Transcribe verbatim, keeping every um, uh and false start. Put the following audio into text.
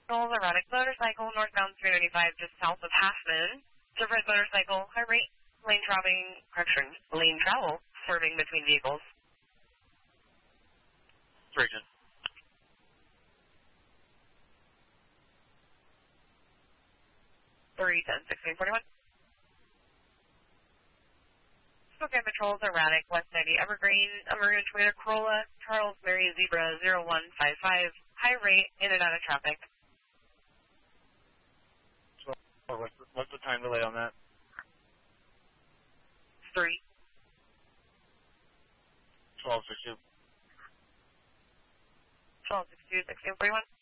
Controls, erratic motorcycle, northbound three ninety-five, just south of Half Moon. Different motorcycle, high rate, lane traveling, correction, lane travel, swerving between vehicles. Region. three ten, sixteen forty-one. Okay, patrols, erratic, West ninety Evergreen, a maroon Toyota Corolla, Charles Mary Zebra zero one five five, high rate, in and out of traffic. So, what's the, what's the time delay on that? three. twelve sixty-two. twelve sixty-two, sixteen forty-one.